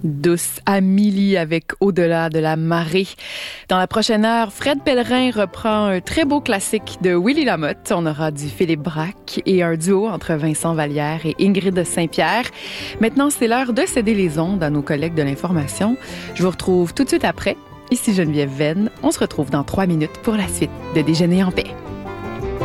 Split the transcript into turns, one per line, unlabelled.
Douce Amélie avec Au-delà de la marée. Dans la prochaine heure, Fred Pellerin reprend un très beau classique de Willy Lamotte. On aura du Philippe Braque et un duo entre Vincent Vallière et Ingrid Saint-Pierre. Maintenant, c'est l'heure de céder les ondes à nos collègues de l'information. Je vous retrouve tout de suite après. Ici Geneviève Venn. On se retrouve dans 3 minutes pour la suite de Déjeuner en paix.